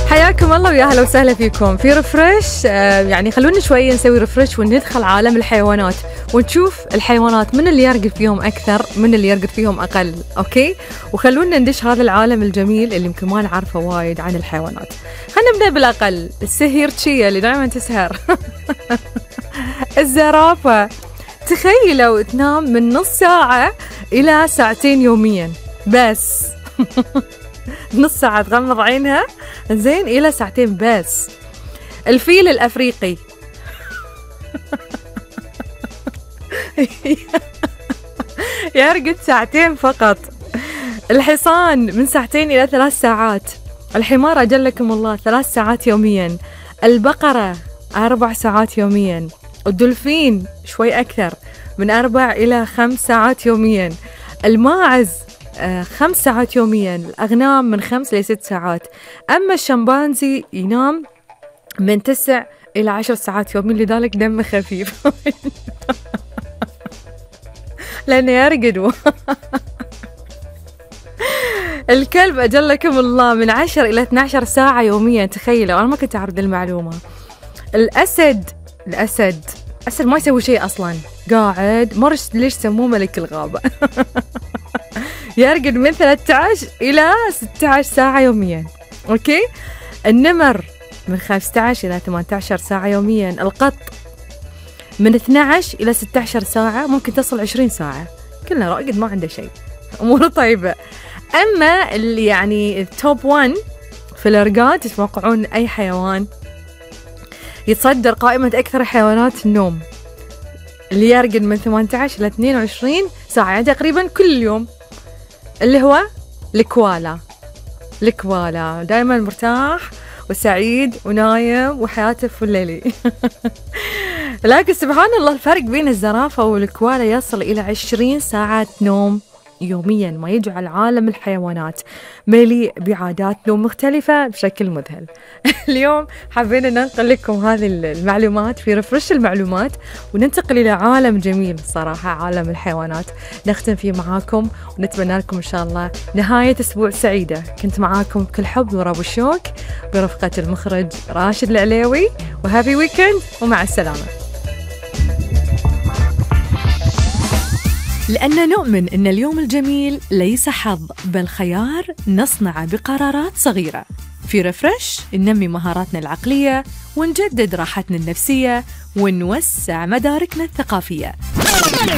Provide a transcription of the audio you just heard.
حياكم الله ويا هلا وسهلا فيكم في ريفرش. يعني خلونا شوي نسوي ريفرش وندخل عالم الحيوانات ونشوف الحيوانات من اللي يرقد فيهم أكثر من اللي يرقد فيهم أقل. أوكي، وخلونا ندش هذا العالم الجميل اللي يمكن ما نعرفه وايد عن الحيوانات. خلينا نبدأ بالأقل، السهيرتشية اللي دائما تسهر الزرافة. تخيلوا تنام من نص ساعة إلى ساعتين يوميا بس نص ساعة تغمض عينها زين إلى ساعتين بس. الفيل الأفريقي يرقد ساعتين فقط. الحصان من ساعتين إلى 3 ساعات. الحمار أجلكم الله 3 ساعات يوميا. البقرة 4 ساعات يوميا. الدولفين شوي أكثر من 4 إلى 5 ساعات يوميا. الماعز 5 ساعات يوميا. الأغنام من 5 إلى 6 ساعات. أما الشمبانزي ينام من 9 إلى 10 ساعات يوميا، لذلك دمه خفيف لأنه يرقد الكلب أجلكم الله من 10 إلى 12 ساعة يوميا. تخيلوا، أنا ما كنت أعرف المعلومة. الأسد ما يسوي شيء أصلا، قاعد مرش، ليش سموه ملك الغابة يرقد من 13 إلى 16 ساعة يوميا. أوكي، النمر من 15 إلى 18 ساعة يوميا. القط من 12 إلى 16 ساعة، ممكن تصل 20 ساعة. كلنا راقد ما عنده شيء، أموره طيبة. أما اللي يعني التوب 1 في الأرقاد، تتوقعون أي حيوان يتصدر قائمة أكثر حيوانات النوم؟ اللي يرقد من 18 إلى 22 ساعة، يعني تقريبا كل يوم، اللي هو الكوالا دائما مرتاح وسعيد ونايم وحياته في الليلي لكن سبحان الله الفرق بين الزرافة والكوالا يصل إلى 20 ساعة نوم يوميا، ما يجعل عالم الحيوانات مليء بعادات نوم مختلفة بشكل مذهل. اليوم حابين ننقل لكم هذه المعلومات في رفرش المعلومات، وننتقل إلى عالم جميل صراحة، عالم الحيوانات نختم فيه معاكم، ونتمنى لكم إن شاء الله نهاية أسبوع سعيدة. كنت معاكم بكل حب نور أبو الشوك برفقة المخرج راشد العليوي، وهابي ويكند ومع السلامة. لأننا نؤمن أن اليوم الجميل ليس حظ بل خيار نصنع بقرارات صغيرة. في ريفرش ننمي مهاراتنا العقلية ونجدد راحتنا النفسية ونوسع مداركنا الثقافية.